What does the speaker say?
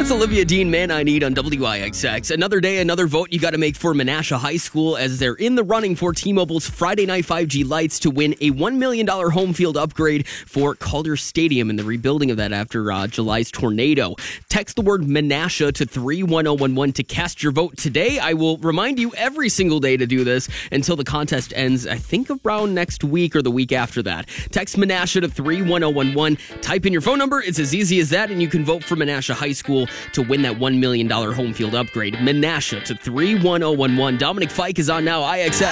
That's Olivia Dean, Man I Need on WIXX. Another day, another vote you got to make for Menasha High School as they're in the running for T-Mobile's Friday Night 5G Lights to win a $1 million home field upgrade for Calder Stadium and the rebuilding of that after July's tornado. Text the word Menasha to 31011 to cast your vote today. I will remind you every single day to do this until the contest ends, I think around next week or the week after that. Text Menasha to 31011. Type in your phone number. It's as easy as that, and you can vote for Menasha High School to win that $1 million home field upgrade. Menasha to 31011. Dominic Fike is on now, IXX.